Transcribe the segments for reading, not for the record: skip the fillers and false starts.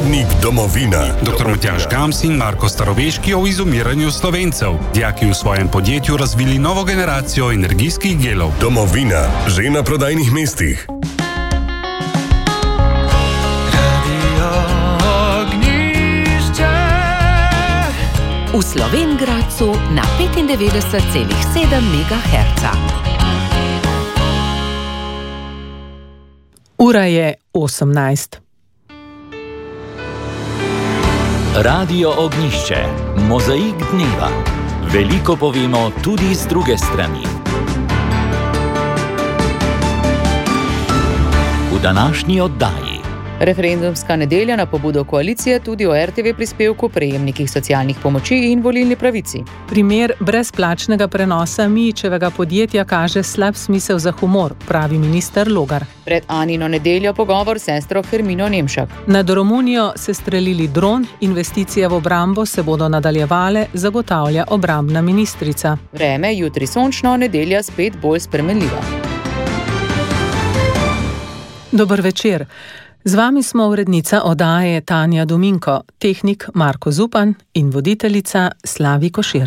Tednik domovina. Dr. Matjaž Gams in Marko Staroveški o izumiranju Slovencev. Dijaki v svojem podjetju razvili novo generacijo energijskih gelov. Domovina, že na prodajnih mestih. V Slovenj Gradcu na 95,7 MHz. Ura je 18. Radio Ognjišče, mozaik dneva. Veliko povemo tudi z druge strani. V današnji oddaji. Referendumska nedelja na pobudo koalicije tudi o RTV prispevku, prejemnikih socialnih pomoči in volilni pravici. Primer brezplačnega prenosa Mijićevega podjetja kaže slab smisel za humor, pravi minister Logar. Pred Anino nedeljo pogovor s sestro Hermino Nemšak. Nad Romunijo se strelili dron, investicije v obrambo se bodo nadaljevale, zagotavlja obrambna ministrica. Vreme jutri sončno, nedelja spet bolj spremenljiva. Dober večer. Z vami smo urednica oddaje Tanja Dominko, tehnik Marko Zupan in voditeljica Slavi Košir.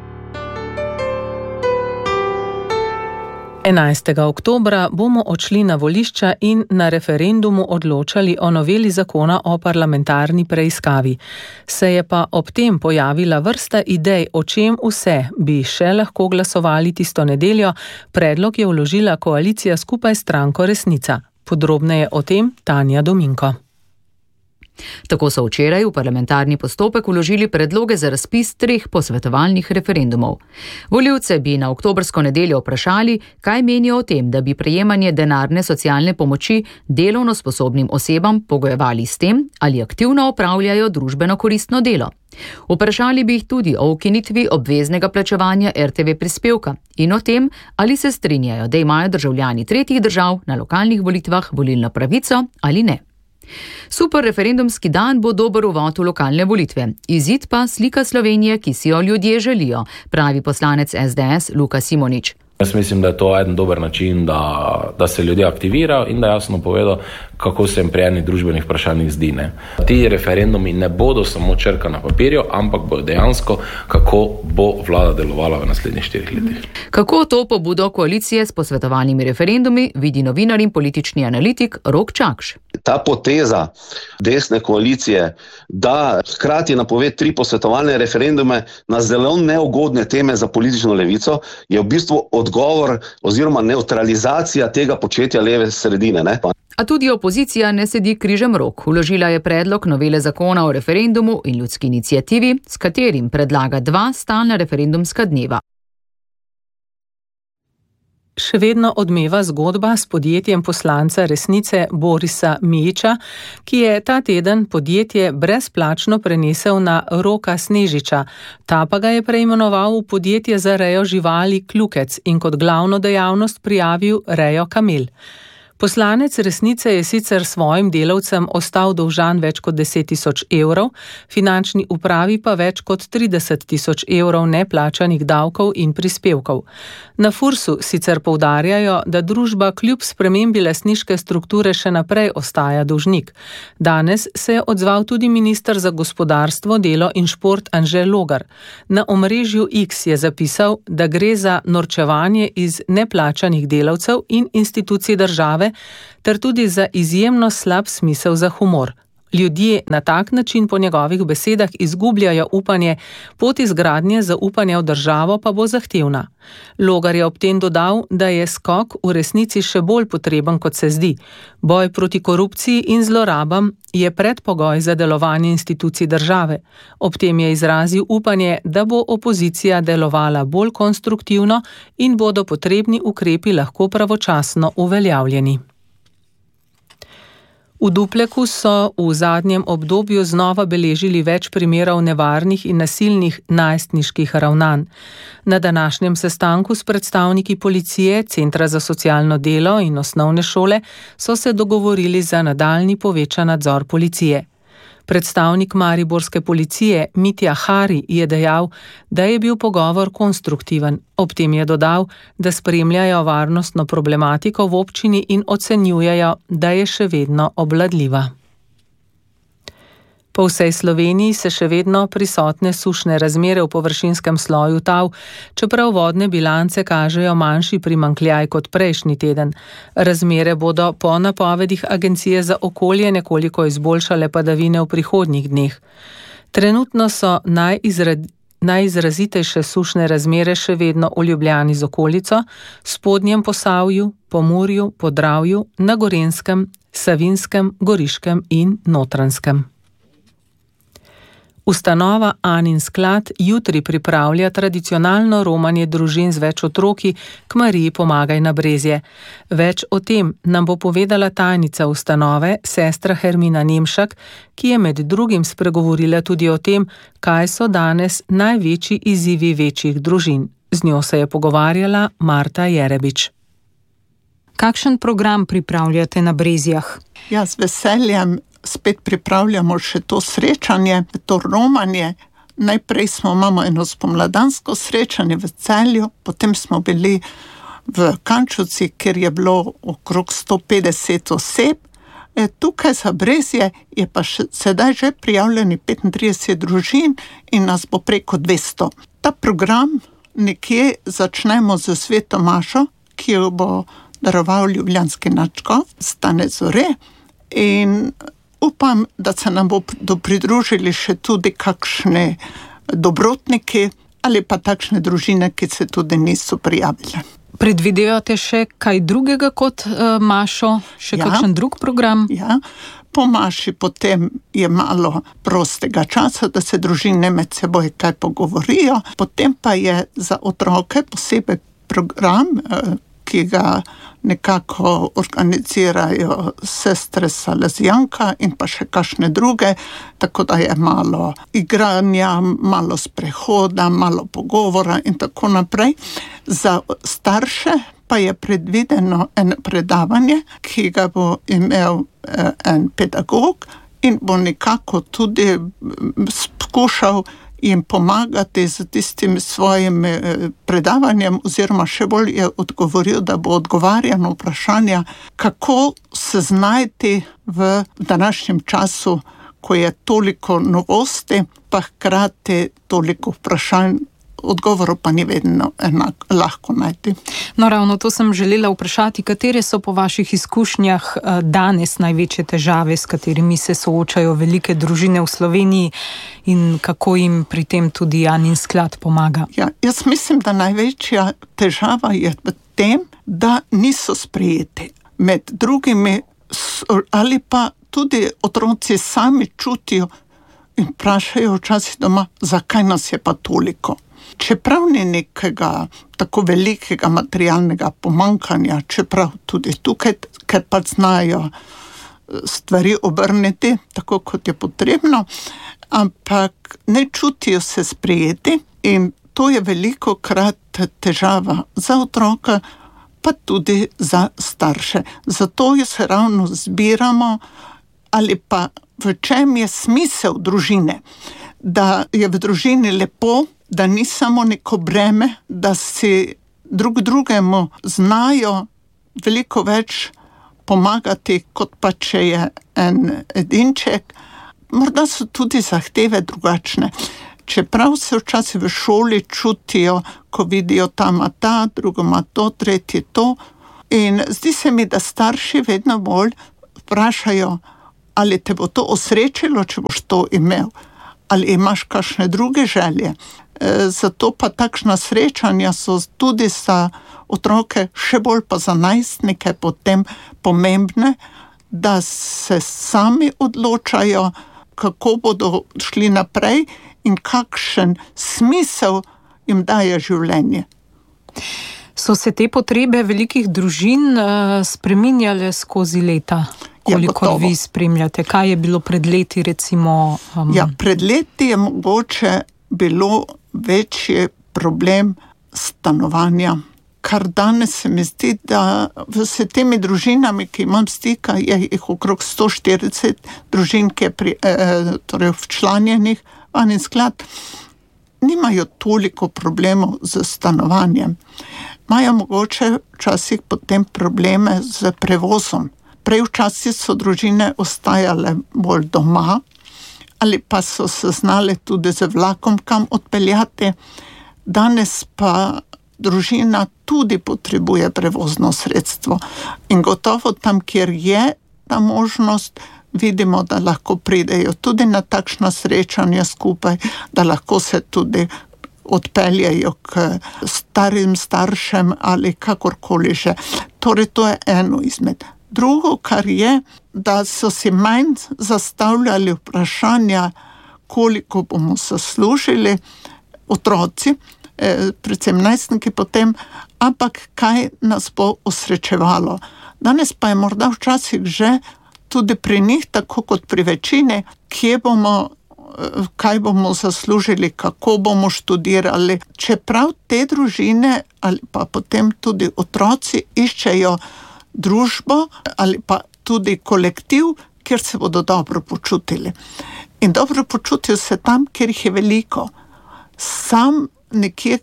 11. oktobra bomo odšli na volišča in na referendumu odločali o noveli zakona o parlamentarni preiskavi. Se je pa ob tem pojavila vrsta idej, o čem vse bi še lahko glasovali tisto nedeljo. Predlog je vložila koalicija skupaj s stranko Resnica. Podrobneje o tem Tanja Dominko. Tako so včeraj v parlamentarni postopek vložili predloge za razpis 3 posvetovalnih referendumov. Volivce bi na oktobrsko nedeljo vprašali, kaj menijo o tem, da bi prejemanje denarne socialne pomoči delovno sposobnim osebam pogojevali s tem, ali aktivno opravljajo družbeno koristno delo. Vprašali bi jih tudi o ukinitvi obveznega plačevanja RTV prispevka in o tem, ali se strinjajo, da imajo državljani tretjih držav na lokalnih volitvah volilno pravico ali ne. Super referendumski dan bo dober uvod v lokalne volitve. Izid pa slika Slovenije, ki si jo ljudje želijo, pravi poslanec SDS Luka Simonič. Jaz mislim, da je to eden dober način, da se ljudje aktivirajo in da jasno povedo, kako se jim pri enih družbenih vprašanjih zdi. Ti referendumi ne bodo samo črka na papirju, ampak bodo dejansko, kako bo vlada delovala v naslednjih 4 letih. Kako to pobudo koalicije s posvetovalnimi referendumi vidi novinar in politični analitik Rok Čakš. Ta poteza desne koalicije, da hkrati napove 3 posvetovalne referendume na zelo neugodne teme za politično levico, je v bistvu odgovor oziroma neutralizacija tega početja leve sredine. A tudi opozicija ne sedi križem rok. Vložila je predlog novele zakona o referendumu in ljudski iniciativi, s katerim predlaga 2 stalna referendumska dneva. Še vedno odmeva zgodba s podjetjem poslanca Resnice Borisa Mijića, ki je ta teden podjetje brezplačno prenesel na Roka Snežiča. Ta pa ga je preimenoval v podjetje za rejo živali Klukec in kot glavno dejavnost prijavil rejo kamel. Poslanec Resnice je sicer svojim delavcem ostal dolžan več kot 10.000 evrov, finančni upravi pa več kot 30.000 evrov neplačanih davkov in prispevkov. Na Fursu sicer poudarjajo, da družba kljub spremembi lastniške strukture še naprej ostaja dolžnik. Danes se je odzval tudi minister za gospodarstvo, delo in šport Anže Logar. Na omrežju X je zapisal, da gre za norčevanje iz neplačanih delavcev in institucij države, ter tudi za izjemno slab smisel za humor. Ljudje na tak način po njegovih besedah izgubljajo upanje, pot izgradnje zaupanja v državo pa bo zahtevna. Logar je ob tem dodal, da je skok v resnici še bolj potreben, kot se zdi. Boj proti korupciji in zlorabam je predpogoj za delovanje institucij države. Ob tem je izrazil upanje, da bo opozicija delovala bolj konstruktivno in bodo potrebni ukrepi lahko pravočasno uveljavljeni. V Dupleku so v zadnjem obdobju znova beležili več primerov nevarnih in nasilnih najstniških ravnanj. Na današnjem sestanku s predstavniki policije, Centra za socialno delo in osnovne šole so se dogovorili za nadaljnji povečan nadzor policije. Predstavnik mariborske policije Mitja Hari je dejal, da je bil pogovor konstruktiven. Ob tem je dodal, da spremljajo varnostno problematiko v občini in ocenjujejo, da je še vedno obvladljiva. Po vsej Sloveniji se še vedno prisotne sušne razmere v površinskem sloju tal, čeprav vodne bilance kažejo manjši primanjkljaj kot prejšnji teden. Razmere bodo po napovedih Agencije za okolje nekoliko izboljšale padavine v prihodnjih dneh. Trenutno so najizrazitejše sušne razmere še vedno v Ljubljani z okolico, Spodnjem Posavju, Pomurju, Podravju, na Gorenjskem, Savinjskem, Goriškem in Notranjskem. Ustanova Anin sklad jutri pripravlja tradicionalno romanje družin z več otroki k Mariji Pomagaj na Brezje. Več o tem nam bo povedala tajnica ustanove, sestra Hermina Nemšak, ki je med drugim spregovorila tudi o tem, kaj so danes največji izzivi večjih družin. Z njo se je pogovarjala Marta Jerebič. Kakšen program pripravljate na Brezjah? Ja, z veseljem spet pripravljamo še to srečanje, to romanje. Najprej imamo eno spomladansko srečanje v Celju, potem smo bili v Kančovci, kjer je bilo okrog 150 oseb. Tukaj za Brezje je pa sedaj že prijavljeni 35 družin in nas bo preko 200. Ta program nekje začnemo z Sveto Mašo, ki jo bo daroval ljubljanski nadškof Stane Zore, in upam, da se nam bodo pridružili še tudi kakšne dobrotniki ali pa takšne družine, ki se tudi niso prijavile. Predvidevate še kaj drugega kot Mašo? Še kakšen drug program? Ja, po Maši potem je malo prostega časa, da se družine med seboj kaj pogovorijo. Potem pa je za otroke posebej program, ki ga nekako organizirajo sestre Salezijanka in pa še kakšne druge, tako da je malo igranja, malo sprehoda, malo pogovora in tako naprej. Za starše pa je predvideno eno predavanje, ki ga bo imel en pedagog in bo nekako tudi skušal jim pomagati z tistim svojim predavanjem, oziroma še bolj je odgovoril, da bo odgovarjal na vprašanja, kako se znajti v današnjem času, ko je toliko novosti, pa hkrati toliko vprašanj, odgovorov pa ni vedno lahko najti. No, ravno to sem želela vprašati, katere so po vaših izkušnjah danes največje težave, s katerimi se soočajo velike družine v Sloveniji in kako jim pri tem tudi Anin sklad pomaga? Ja, jaz mislim, da največja težava je v tem, da niso sprejeti. Med drugimi ali pa tudi otroci sami čutijo in vprašajo včasih doma, zakaj nas je pa toliko. Čeprav ni nekega tako velikega materialnega pomanjkanja, čeprav tudi tukaj, ker pa znajo stvari obrniti tako, kot je potrebno, ampak ne čutijo se sprejeti in to je velikokrat težava za otroka, pa tudi za starše. Zato se ravno zbiramo, ali pa v čem je smisel družine, da je v družini lepo, da ni samo neko breme, da si drug drugemu znajo veliko več pomagati, kot pa če je en edinček. Morda so tudi zahteve drugačne. Čeprav se včasih v šoli čutijo, ko vidijo tam ta, drugo ima to, tretji to. In zdi se mi, da starši vedno bolj vprašajo, ali te bo to osrečilo, če boš to imel, ali imaš kakšne druge želje. Zato pa takšna srečanja so tudi za otroke, še bolj pa za najstnike potem pomembne, da se sami odločajo, kako bodo šli naprej in kakšen smisel jim daje življenje. So se te potrebe velikih družin spreminjale skozi leta? Koliko vi spremljate? Kaj je bilo pred leti recimo? Ja, pred leti je mogoče bilo večji problem stanovanja, kar danes se mi zdi, da s temi družinami, ki imam stika, je jih okrog 140 družin, ki je torej včlanjenih v Anin sklad, nimajo toliko problemov z stanovanjem. Imajo mogoče včasih potem probleme z prevozom. Prej včasih so družine ostajale bolj doma ali pa so se znali tudi z vlakom kam odpeljati. Danes pa družina tudi potrebuje prevozno sredstvo. In gotovo tam, kjer je ta možnost, vidimo, da lahko pridejo tudi na takšna srečanja skupaj, da lahko se tudi odpeljajo k starim staršem ali kakorkoli že. Torej, to je eno izmed. Drugo, kar je, da so si manj zastavljali vprašanja, koliko bomo zaslužili otroci, predvsem najstniki potem, ampak kaj nas bo osrečevalo. Danes pa je morda včasih že tudi pri njih, tako kot pri večini, kaj bomo zaslužili, kako bomo študirali. Čeprav te družine ali pa potem tudi otroci iščejo družbo ali pa tudi kolektiv, kjer se bodo dobro počutili. In dobro počutijo se tam, kjer jih je veliko. Sam nekje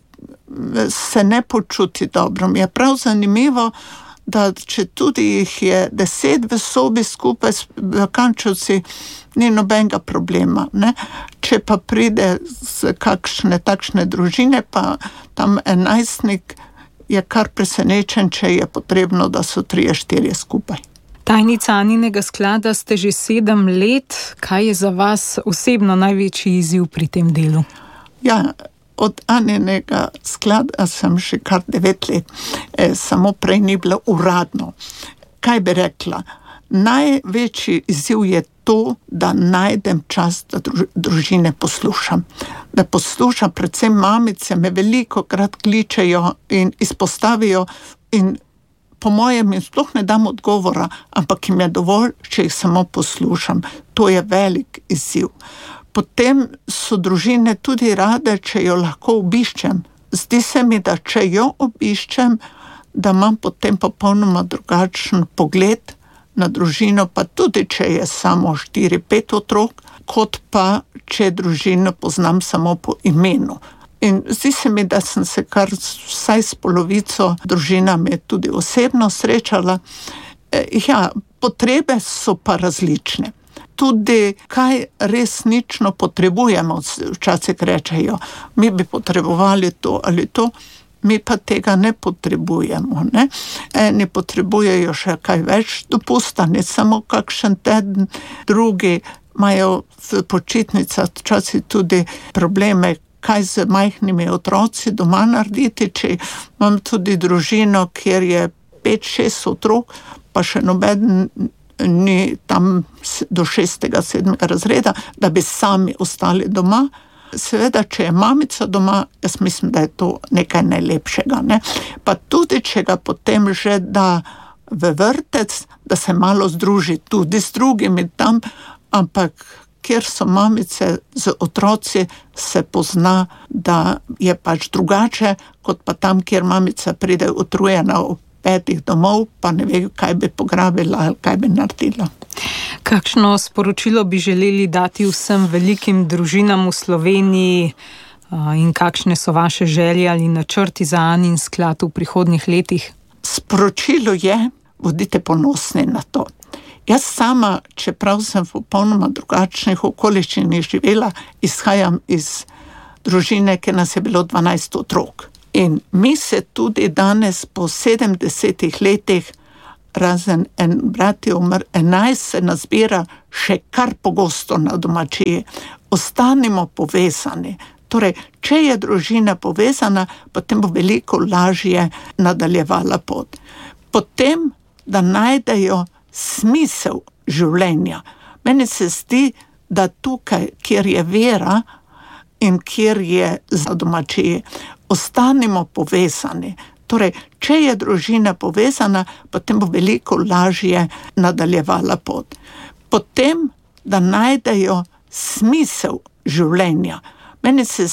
se ne počuti dobro. Mi je prav zanimivo, da če tudi jih je 10 v sobi skupaj s vakančevci, ni nobenega problema, ne? Če pa pride z kakšne takšne družine, pa tam 11-nik je kar presenečen, če je potrebno, da so 3-4 skupaj. Tajnica Aninega sklada ste že 7 let. Kaj je za vas osebno največji izziv pri tem delu? Ja, od Aninega sklada sem že kar 9 let, samo prej ni bilo uradno. Kaj bi rekla? Največji izziv je to, da najdem čas, da družine poslušam. Da poslušam, predvsem mamice me velikokrat kličejo in izpostavijo in po mojem jim sploh ne dam odgovora, ampak jim je dovolj, če jih samo poslušam. To je velik izziv. Potem so družine tudi rade, če jo lahko obiščem. Zdi se mi, da če jo obiščem, da imam potem popolnoma drugačen pogled na družino, pa tudi če je samo 4-5 otrok, kot pa če družino poznam samo po imenu. In zdi se mi, da sem se kar vsaj s polovico družinami tudi osebno srečala. Ja, potrebe so pa različne. Tudi kaj resnično potrebujemo, včasih rečejo, mi bi potrebovali to ali to, mi pa tega ne potrebujemo. Ne? Eni potrebujejo še kaj več dopusta, ne samo kakšen teden, drugi imajo v počitnicah včasih tudi probleme, kaj z majhnimi otroci doma narediti, če imam tudi družino, kjer je 5-6 otrok, pa še noben ni tam do 6-7 razreda, da bi sami ostali doma. Seveda, če je mamica doma, jaz mislim, da je to nekaj najlepšega. Ne? Pa tudi, če ga potem že da v vrtec, da se malo združi tudi s drugimi tam, ampak kjer so mamice z otroci, se pozna, da je pač drugače, kot pa tam, kjer mamica pride utrujena v 5 domov, pa ne ve, kaj bi pograbila ali kaj bi naredila. Kakšno sporočilo bi želeli dati vsem velikim družinam v Sloveniji in kakšne so vaše želje ali načrti za Anin sklad v prihodnjih letih? Sporočilo je, bodite ponosni na to. Jaz sama, čeprav sem v popolnoma drugačnih okoliščinah živela, izhajam iz družine, ki nas je bilo 12 otrok. In mi se tudi danes po 70 letih, razen en brat je umr, 11 se nas zbira še kar pogosto na domačiji. Ostanimo povezani. Torej, če je družina povezana, potem bo veliko lažje nadaljevala pot. Potem, da najdejo smisel življenja. Meni se zdi, da tukaj, kjer je vera in kjer je za domačiji, ostanimo povezani. Torej, če je družina povezana, potem bo veliko lažje nadaljevala pot. Potem, da najdejo smisel življenja. Meni se